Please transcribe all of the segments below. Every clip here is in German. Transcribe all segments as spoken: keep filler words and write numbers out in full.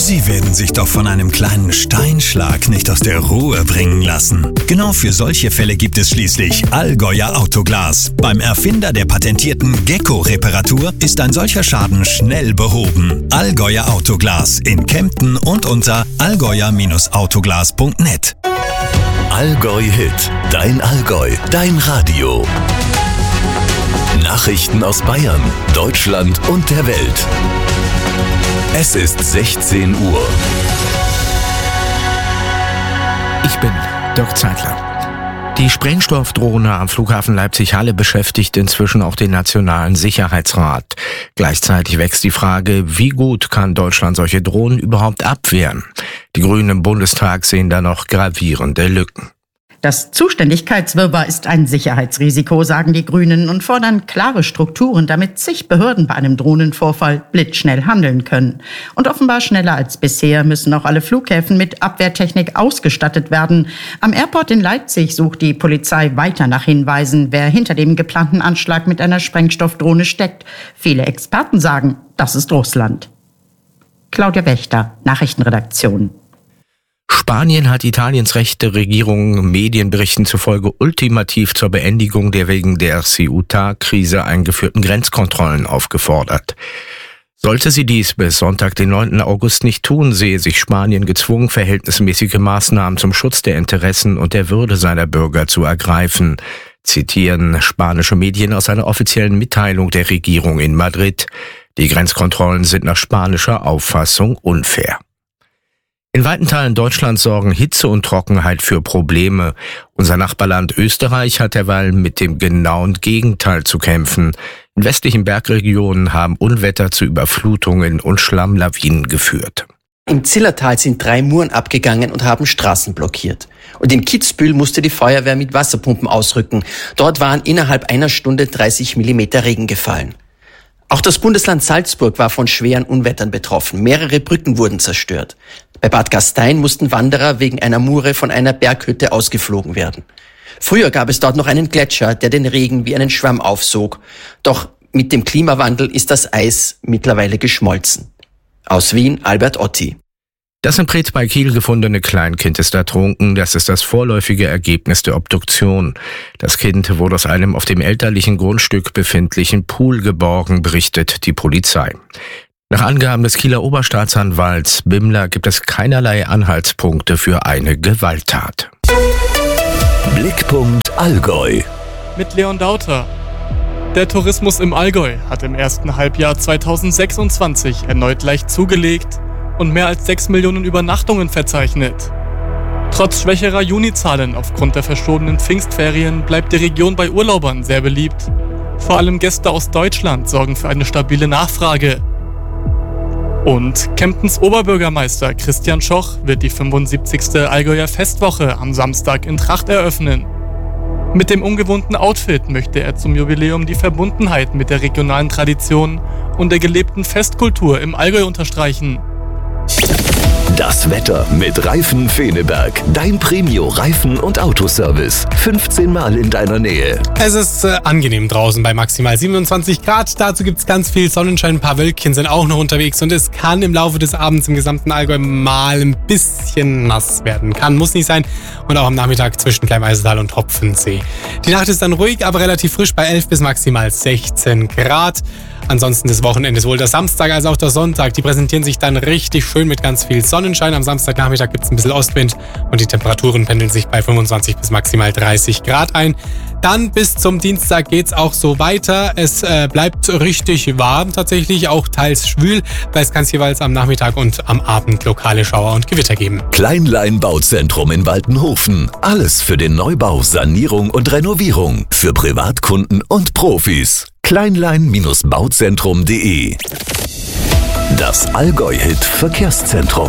Sie werden sich doch von einem kleinen Steinschlag nicht aus der Ruhe bringen lassen. Genau für solche Fälle gibt es schließlich Allgäuer Autoglas. Beim Erfinder der patentierten Gecko-Reparatur ist ein solcher Schaden schnell behoben. Allgäuer Autoglas in Kempten und unter allgäuer Autoglas punkt net. Allgäu Hit, dein Allgäu, dein Radio. Nachrichten aus Bayern, Deutschland und der Welt. Es ist sechzehn Uhr. Ich bin Dirk Zeitler. Die Sprengstoffdrohne am Flughafen Leipzig-Halle beschäftigt inzwischen auch den Nationalen Sicherheitsrat. Gleichzeitig wächst die Frage, wie gut kann Deutschland solche Drohnen überhaupt abwehren? Die Grünen im Bundestag sehen da noch gravierende Lücken. Das Zuständigkeitswirrwarr ist ein Sicherheitsrisiko, sagen die Grünen und fordern klare Strukturen, damit zig Behörden bei einem Drohnenvorfall blitzschnell handeln können. Und offenbar schneller als bisher müssen auch alle Flughäfen mit Abwehrtechnik ausgestattet werden. Am Airport in Leipzig sucht die Polizei weiter nach Hinweisen, wer hinter dem geplanten Anschlag mit einer Sprengstoffdrohne steckt. Viele Experten sagen, das ist Russland. Claudia Wächter, Nachrichtenredaktion. Spanien hat Italiens rechte Regierung Medienberichten zufolge ultimativ zur Beendigung der wegen der Ceuta-Krise eingeführten Grenzkontrollen aufgefordert. Sollte sie dies bis Sonntag, den neunten August nicht tun, sehe sich Spanien gezwungen, verhältnismäßige Maßnahmen zum Schutz der Interessen und der Würde seiner Bürger zu ergreifen, zitieren spanische Medien aus einer offiziellen Mitteilung der Regierung in Madrid. Die Grenzkontrollen sind nach spanischer Auffassung unfair. In weiten Teilen Deutschlands sorgen Hitze und Trockenheit für Probleme. Unser Nachbarland Österreich hat derweil mit dem genauen Gegenteil zu kämpfen. In westlichen Bergregionen haben Unwetter zu Überflutungen und Schlammlawinen geführt. Im Zillertal sind drei Muren abgegangen und haben Straßen blockiert. Und in Kitzbühel musste die Feuerwehr mit Wasserpumpen ausrücken. Dort waren innerhalb einer Stunde dreißig Millimeter Regen gefallen. Auch das Bundesland Salzburg war von schweren Unwettern betroffen. Mehrere Brücken wurden zerstört. Bei Bad Gastein mussten Wanderer wegen einer Mure von einer Berghütte ausgeflogen werden. Früher gab es dort noch einen Gletscher, der den Regen wie einen Schwamm aufsog. Doch mit dem Klimawandel ist das Eis mittlerweile geschmolzen. Aus Wien, Albert Otti. Das in Preetz bei Kiel gefundene Kleinkind ist ertrunken. Das ist das vorläufige Ergebnis der Obduktion. Das Kind wurde aus einem auf dem elterlichen Grundstück befindlichen Pool geborgen, berichtet die Polizei. Nach Angaben des Kieler Oberstaatsanwalts Bimmler gibt es keinerlei Anhaltspunkte für eine Gewalttat. Blickpunkt Allgäu. Mit Leon Dauter. Der Tourismus im Allgäu hat im ersten Halbjahr zweitausendsechsundzwanzig erneut leicht zugelegt und mehr als sechs Millionen Übernachtungen verzeichnet. Trotz schwächerer Junizahlen aufgrund der verschobenen Pfingstferien bleibt die Region bei Urlaubern sehr beliebt. Vor allem Gäste aus Deutschland sorgen für eine stabile Nachfrage. Und Kemptens Oberbürgermeister Christian Schoch wird die fünfundsiebzigste Allgäuer Festwoche am Samstag in Tracht eröffnen. Mit dem ungewohnten Outfit möchte er zum Jubiläum die Verbundenheit mit der regionalen Tradition und der gelebten Festkultur im Allgäu unterstreichen. Das Wetter mit Reifen Feneberg. Dein Premio-Reifen- und Autoservice. fünfzehn Mal in deiner Nähe. Es ist äh, angenehm draußen bei maximal siebenundzwanzig Grad. Dazu gibt es ganz viel Sonnenschein. Ein paar Wölkchen sind auch noch unterwegs. Und es kann im Laufe des Abends im gesamten Allgäu mal ein bisschen nass werden. Kann, muss nicht sein. Und auch am Nachmittag zwischen Kleinweisenthal und Hopfensee. Die Nacht ist dann ruhig, aber relativ frisch bei elf bis maximal sechzehn Grad. Ansonsten des Wochenendes, sowohl der Samstag als auch der Sonntag, die präsentieren sich dann richtig schön mit ganz viel Sonnenschein. Am Samstagnachmittag gibt es ein bisschen Ostwind und die Temperaturen pendeln sich bei fünfundzwanzig bis maximal dreißig Grad ein. Dann bis zum Dienstag geht's auch so weiter. Es äh, bleibt richtig warm tatsächlich, auch teils schwül, weil es kann es jeweils am Nachmittag und am Abend lokale Schauer und Gewitter geben. Kleinlein Bauzentrum in Waltenhofen. Alles für den Neubau, Sanierung und Renovierung. Für Privatkunden und Profis. kleinlein Bauzentrum punkt de. Das Allgäu-Hit Verkehrszentrum.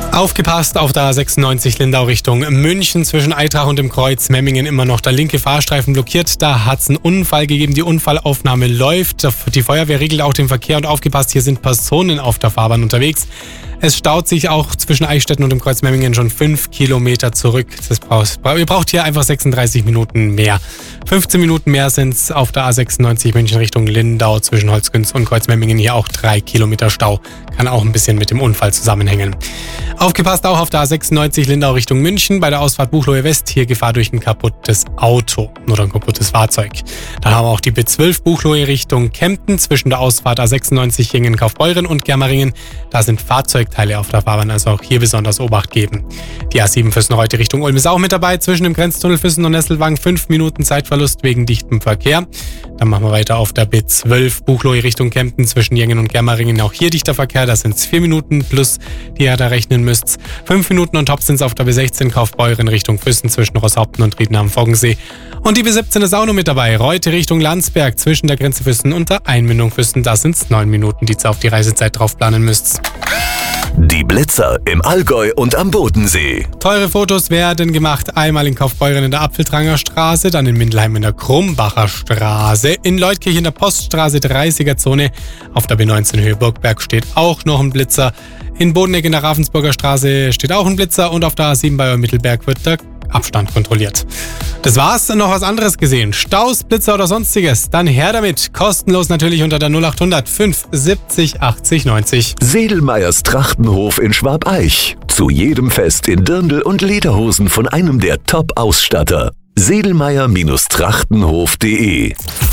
Aufgepasst, auf der A sechsundneunzig Lindau Richtung München zwischen Eitrach und dem Kreuz Memmingen immer noch der linke Fahrstreifen blockiert. Da hat es einen Unfall gegeben, die Unfallaufnahme läuft. Die Feuerwehr regelt auch den Verkehr und aufgepasst, hier sind Personen auf der Fahrbahn unterwegs. Es staut sich auch zwischen Eichstätten und dem Kreuz Memmingen schon fünf Kilometer zurück. Das braucht, ihr braucht hier einfach sechsunddreißig Minuten mehr. fünfzehn Minuten mehr sind es auf der A sechsundneunzig München Richtung Lindau zwischen Holzkünst und Kreuz Memmingen. Hier auch drei Kilometer Stau. Kann auch ein bisschen mit dem Unfall zusammenhängen. Aufgepasst auch auf der A sechsundneunzig Lindau Richtung München bei der Ausfahrt Buchloe West. Hier Gefahr durch ein kaputtes Auto oder ein kaputtes Fahrzeug. Dann haben wir auch die B zwölf Buchloe Richtung Kempten zwischen der Ausfahrt A sechsundneunzig Jingen-Kaufbeuren und Germeringen. Da sind Fahrzeugteile auf der Fahrbahn, also auch hier besonders Obacht geben. Die A sieben Füssen-Reute Richtung Ulm ist auch mit dabei. Zwischen dem Grenztunnel Füssen und Nesselwang fünf Minuten Zeitverlust wegen dichtem Verkehr. Dann machen wir weiter auf der B zwölf Buchloe Richtung Kempten zwischen Jengen und Germeringen. Auch hier dichter Verkehr, das sind vier Minuten plus, die ihr da rechnen müsst. Fünf Minuten und top sind es auf der B sechzehn Kaufbeuren Richtung Füssen zwischen Rosshaupten und Rieden am Foggensee. Und die B siebzehn ist auch noch mit dabei. Reute Richtung Landsberg zwischen der Grenze Füssen und der Einmündung Füssen. Da sind es neun Minuten, die ihr auf die Reisezeit drauf planen müsst. Die Blitzer im Allgäu und am Bodensee. Teure Fotos werden gemacht. Einmal in Kaufbeuren in der Apfeltranger Straße, dann in Mindelheim in der Krumbacher Straße, in Leutkirch in der Poststraße dreißiger Zone. Auf der B neunzehn Höhe Burgberg steht auch noch ein Blitzer. In Bodeneck in der Ravensburger Straße steht auch ein Blitzer und auf der A sieben bei Mittelberg wird der Abstand kontrolliert. Das war's, noch was anderes gesehen. Staus, Blitzer oder sonstiges? Dann her damit. Kostenlos natürlich unter der null acht hundert fünf siebzig achtzig neunzig. Sedelmeyers Trachtenhof in Schwabeich. Zu jedem Fest in Dirndl und Lederhosen von einem der Top-Ausstatter. sedelmeyer Trachtenhof punkt de.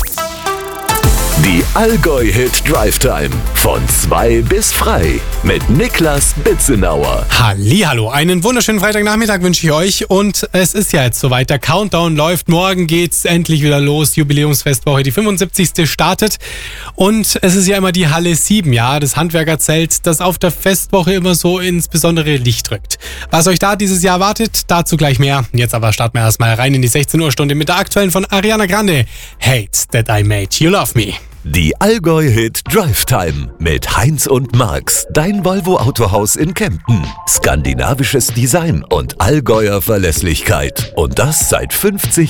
Die Allgäu-Hit Drive Time. Von zwei bis frei. Mit Niklas Bitzenauer. Hallihallo, einen wunderschönen Freitagnachmittag wünsche ich euch. Und es ist ja jetzt soweit. Der Countdown läuft. Morgen geht's endlich wieder los. Jubiläumsfestwoche, die fünfundsiebzigste startet. Und es ist ja immer die Halle sieben, ja, das Handwerkerzelt, das auf der Festwoche immer so ins besondere Licht rückt. Was euch da dieses Jahr wartet, dazu gleich mehr. Jetzt aber starten wir erstmal rein in die sechzehn Uhr Stunde mit der aktuellen von Ariana Grande. Hate That I Made You Love Me. Die Allgäu-Hit Drive Time mit Heinz und Marx, dein Volvo Autohaus in Kempten. Skandinavisches Design und Allgäuer Verlässlichkeit. Und das seit fünfzig